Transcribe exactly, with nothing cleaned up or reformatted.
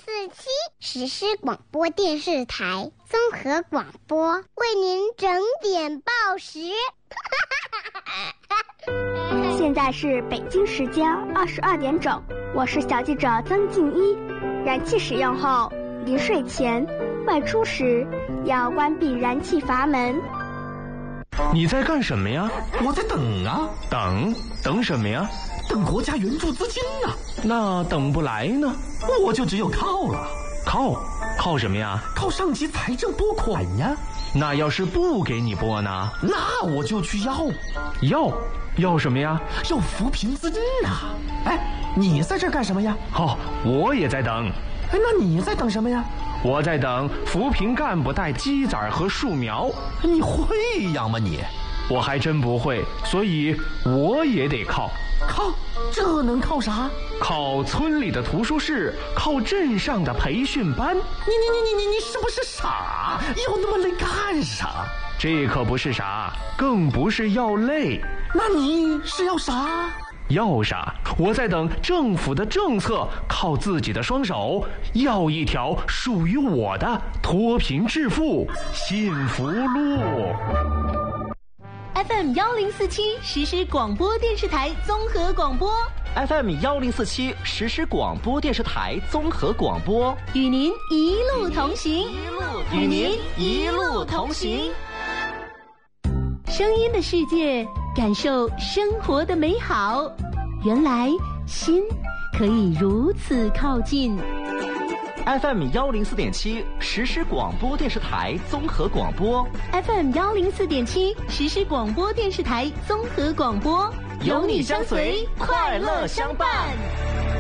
四七实施广播电视台综合广播，为您整点报时。 现在是北京时间二十二点整，我是小记者曾静一。燃气使用后，临睡前、外出时要关闭燃气阀门。 你在干什么呀？ 我在等啊。 等？等什么呀？ 等国家援助资金啊。 那等不来呢？ 我就只有靠了。 靠？靠什么呀？ 靠上级财政拨款呀。 那要是不给你拨呢？ 那我就去要。 要？要什么呀？ 要扶贫资金啊。哎，你在这干什么呀？ 哦，我也在等。 哎，那你在等什么呀？ 我在等扶贫干部带鸡仔和树苗。 你会养吗你？ 我还真不会，所以我也得靠。 靠？这能靠啥？ 靠村里的图书室，靠镇上的培训班。 你你你你你是不是傻？要那么累干啥？ 这可不是傻，更不是要累。 那你是要啥？ 要啥？我在等政府的政策，靠自己的双手，要一条属于我的脱贫致富幸福路。 F M 幺零四七实施广播电视台综合广播 ，F M 幺零四七实施广播电视台综合广播， 与您一路同行， 与您一路同行。 声音的世界，感受生活的美好。原来心可以如此靠近。 F M 幺零四点七实施广播电视台综合广播 ，F M 幺零四点七实施广播电视台综合广播， 有你相随，快乐相伴。